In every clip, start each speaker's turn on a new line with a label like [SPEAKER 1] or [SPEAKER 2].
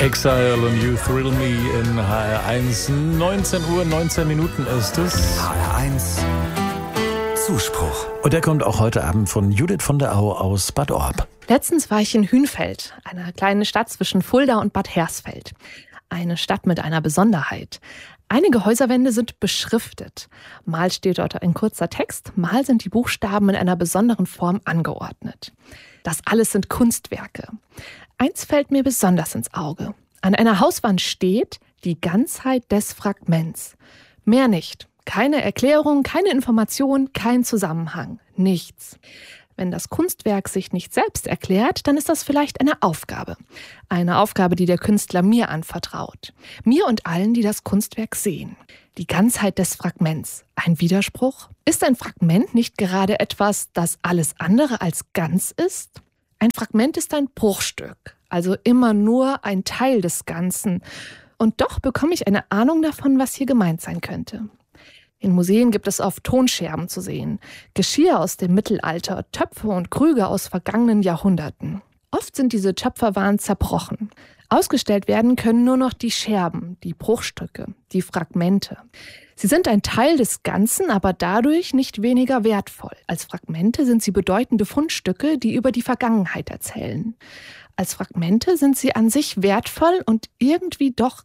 [SPEAKER 1] Exile und You Thrill Me in HR1. 19 Uhr, 19 Minuten ist es.
[SPEAKER 2] HR1 Zuspruch.
[SPEAKER 1] Und der kommt auch heute Abend von Judith von der Au aus Bad Orb.
[SPEAKER 3] Letztens war ich in Hünfeld, einer kleinen Stadt zwischen Fulda und Bad Hersfeld. Eine Stadt mit einer Besonderheit. Einige Häuserwände sind beschriftet. Mal steht dort ein kurzer Text, mal sind die Buchstaben in einer besonderen Form angeordnet. Das alles sind Kunstwerke. Eins fällt mir besonders ins Auge. An einer Hauswand steht die Ganzheit des Fragments. Mehr nicht. Keine Erklärung, keine Information, kein Zusammenhang. Nichts. Wenn das Kunstwerk sich nicht selbst erklärt, dann ist das vielleicht eine Aufgabe. Eine Aufgabe, die der Künstler mir anvertraut. Mir und allen, die das Kunstwerk sehen. Die Ganzheit des Fragments. Ein Widerspruch? Ist ein Fragment nicht gerade etwas, das alles andere als ganz ist? Ein Fragment ist ein Bruchstück, also immer nur ein Teil des Ganzen. Und doch bekomme ich eine Ahnung davon, was hier gemeint sein könnte. In Museen gibt es oft Tonscherben zu sehen, Geschirr aus dem Mittelalter, Töpfe und Krüge aus vergangenen Jahrhunderten. Oft sind diese Töpferwaren zerbrochen. Ausgestellt werden können nur noch die Scherben, die Bruchstücke, die Fragmente. Sie sind ein Teil des Ganzen, aber dadurch nicht weniger wertvoll. Als Fragmente sind sie bedeutende Fundstücke, die über die Vergangenheit erzählen. Als Fragmente sind sie an sich wertvoll und irgendwie doch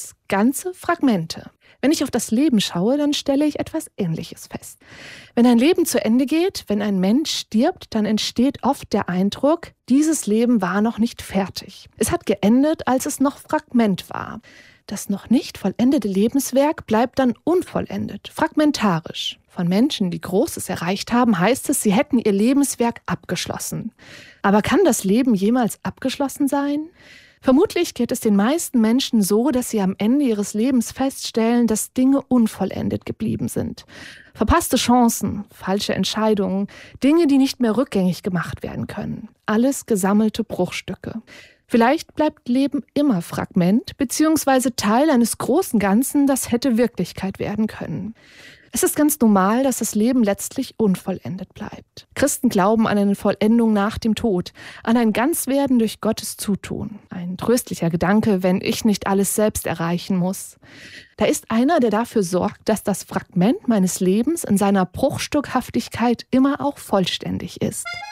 [SPEAKER 3] ganze Fragmente. Wenn ich auf das Leben schaue, dann stelle ich etwas Ähnliches fest. Wenn ein Leben zu Ende geht, wenn ein Mensch stirbt, dann entsteht oft der Eindruck, dieses Leben war noch nicht fertig. Es hat geendet, als es noch Fragment war. Das noch nicht vollendete Lebenswerk bleibt dann unvollendet, fragmentarisch. Von Menschen, die Großes erreicht haben, heißt es, sie hätten ihr Lebenswerk abgeschlossen. Aber kann das Leben jemals abgeschlossen sein? Vermutlich geht es den meisten Menschen so, dass sie am Ende ihres Lebens feststellen, dass Dinge unvollendet geblieben sind. Verpasste Chancen, falsche Entscheidungen, Dinge, die nicht mehr rückgängig gemacht werden können. Alles gesammelte Bruchstücke. Vielleicht bleibt Leben immer Fragment bzw. Teil eines großen Ganzen, das hätte Wirklichkeit werden können. Es ist ganz normal, dass das Leben letztlich unvollendet bleibt. Christen glauben an eine Vollendung nach dem Tod, an ein Ganzwerden durch Gottes Zutun. Ein tröstlicher Gedanke, wenn ich nicht alles selbst erreichen muss. Da ist einer, der dafür sorgt, dass das Fragment meines Lebens in seiner Bruchstückhaftigkeit immer auch vollständig ist.